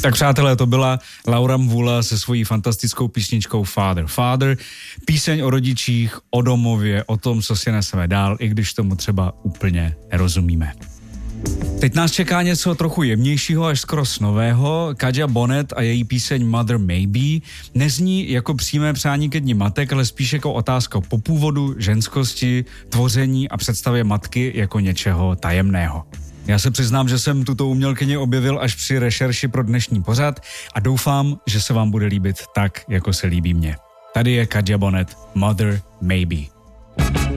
Tak přátelé, to byla Laura Mvula se svojí fantastickou písničkou Father. Father, píseň o rodičích, o domově, o tom, co si neseme dál, i když tomu třeba úplně nerozumíme. Teď nás čeká něco trochu jemnějšího, až skoro snového. Kaja Bonnet a její píseň Mother Maybe nezní jako přímé přání ke dni matek, ale spíš jako otázka po původu, ženskosti, tvoření a představě matky jako něčeho tajemného. Já se přiznám, že jsem tuto umělkyni objevil až při rešerši pro dnešní pořad a doufám, že se vám bude líbit tak, jako se líbí mně. Tady je Kaja Bonnet, Mother Maybe.